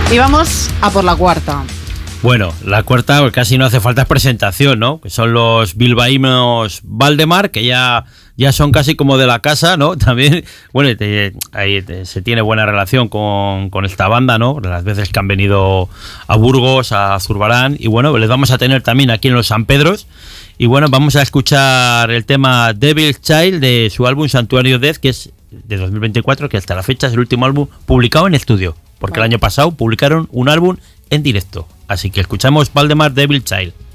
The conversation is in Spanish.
Y vamos a por la cuarta. Bueno, la cuarta casi no hace falta presentación, ¿no? Que son los bilbaínos Valdemar, que ya son casi como de la casa, ¿no? También, bueno, se tiene buena relación con esta banda, ¿no? Las veces que han venido a Burgos, a Zurbarán, y bueno, les vamos a tener también aquí en los San Pedros. Y bueno, vamos a escuchar el tema Devil's Child de su álbum Sanctuary of Death, que es de 2024, que hasta la fecha es el último álbum publicado en estudio, porque el año pasado publicaron un álbum en directo. Así que escuchamos Valdemar Devil's Child.